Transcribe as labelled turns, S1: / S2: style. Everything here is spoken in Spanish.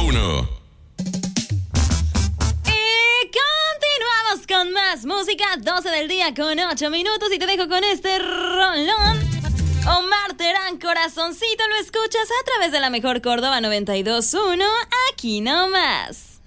S1: 1.
S2: Continuamos con más música, 12 del día con 8 minutos y te dejo con este rolón. Omar Terán, Corazoncito, lo escuchas a través de la mejor Córdoba 92.1, aquí nomás.